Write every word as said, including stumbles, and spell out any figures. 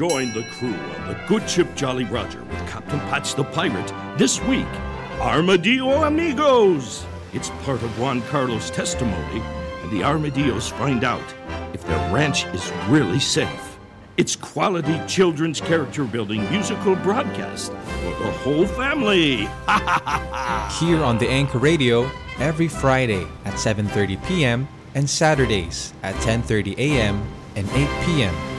Join the crew of the good ship Jolly Roger with Captain Patch the Pirate this week. Armadillo Amigos! It's part of Juan Carlos' testimony, and the Armadillos find out if their ranch is really safe. It's quality children's character-building musical broadcast for the whole family. Here on the Anchor Radio, every Friday at seven thirty p.m. and Saturdays at ten thirty a.m. and eight p.m.